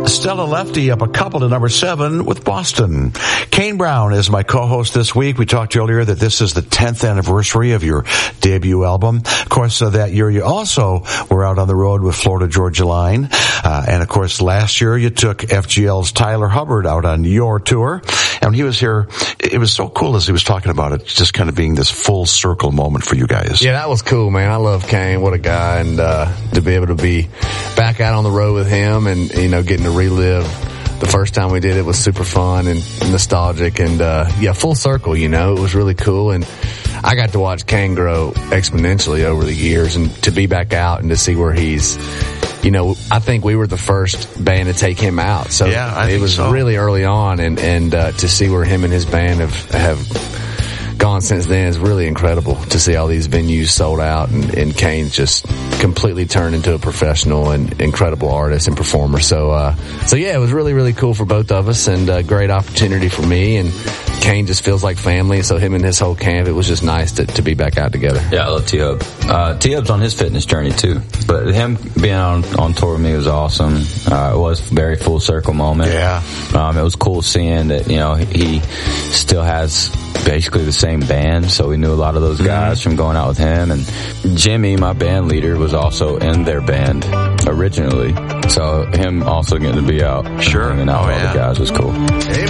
Stella Lefty up a couple to number 7 with Boston. Kane Brown is my co-host this week. We talked earlier that this is the 10th anniversary of your debut album. Of course, that year you also were out on the road with Florida Georgia Line. And of course, last year you took FGL's Tyler Hubbard out on your tour. And when he was here, it was so cool as he was talking about it, just kind of being this full circle moment for you guys. Yeah, that was cool, man. I love Kane. What a guy. And to be able to be back out on the road with him and, you know, getting to relive the first time we did it was super fun and nostalgic. And, full circle, you know, it was really cool. And I got to watch Kane grow exponentially over the years, and to be back out and to see where he's, you know, I think we were the first band to take him out. So yeah, it was really early on, and to see where him and his band have gone since then is really incredible, to see all these venues sold out, and Kane's just completely turned into a professional and incredible artist and performer. So yeah, it was really, really cool for both of us, and a great opportunity for me. And Kane just feels like family, so him and his whole camp, it was just nice to be back out together. Yeah, I love T-Hub. T-Hub's on his fitness journey too, but him being on tour with me was awesome. It was a very full circle moment. Yeah. It was cool seeing that, you know, he still has basically the same band, so we knew a lot of those guys from going out with him. And Jimmy, my band leader, was also in their band originally, so him also getting to be out, hanging out with all the guys was cool. Amen.